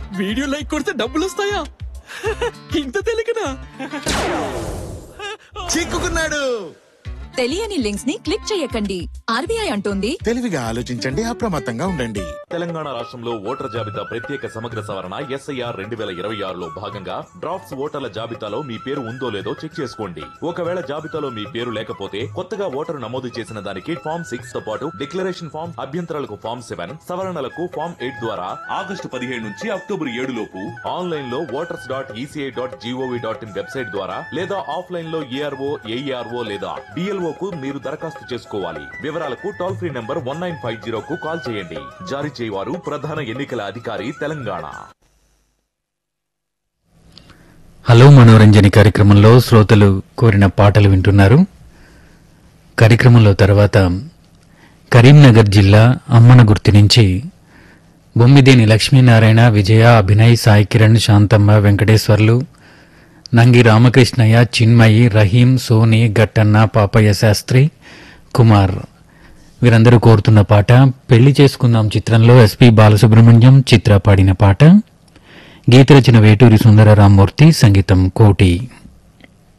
Video like కొడితే డబ్బులు వస్తాయా? ఇంత తెలియకనా? చిక్కుకున్నాడు. తెలియని లింక్స్ ని క్లిక్ చేయకండి. ఆర్బీఐ అంటోంది తెలివిగా ఆలోచించండి, అప్రమత్తంగా ఉండండి. తెలంగాణ రాష్ట్రంలో ఓటర్ జాబితా ప్రత్యేక సమగ్ర సవరణ SIR 2026లో భాగంగా డ్రాఫ్ట్స్ ఓటర్ల జాబితాలో మీ పేరు ఉందో లేదో చెక్ చేసుకోండి. ఒకవేళ జాబితాలో మీ పేరు లేకపోతే కొత్తగా ఓటరు నమోదు చేసిన దానికి ఫామ్ 6 తో పాటు డిక్లరేషన్ ఫామ్, అభ్యంతరాలకు ఫామ్ 7, సవరణలకు ఫామ్ 8 ద్వారా ఆగస్టు 17 నుంచి అక్టోబర్ 7 లోపు ఆన్లైన్ లో voters.eci.gov.in వెబ్సైట్ ద్వారా లేదా ఆఫ్లైన్ లో ARO, AERO లేదా BLO కు మీరు దరఖాస్తు చేసుకోవాలి. వివరాలకు టోల్ ఫ్రీ నంబర్ 1950 కు కాల్ చేయండి. జారీ చేయవారు ప్రధాన ఎన్నికల అధికారి తెలంగాణ. హలో మనోరంజని కార్యక్రమంలో శ్రోతలు కోరిన పాటలు వింటున్నారు. కార్యక్రమంలో తర్వాత కరీంనగర్ జిల్లా అమ్మనగుర్తి నుంచి బొమ్మిదేని లక్ష్మీనారాయణ, విజయ, అభినయ్, సాయి కిరణ్, శాంతమ్మ, వెంకటేశ్వర్లు, నంగి రామకృష్ణయ్య, చిన్మయి, రహీం, సోని, గట్టన్న, పాపయ్య శాస్త్రి, కుమార్ వీరందరూ కోరుతున్న పాట పెళ్లి చేసుకుందాం చిత్రంలో SP బాలసుబ్రహ్మణ్యం, చిత్ర పాడిన పాట. గీత రచన వేటూరి సుందరరామ్మూర్తి, సంగీతం కోటి.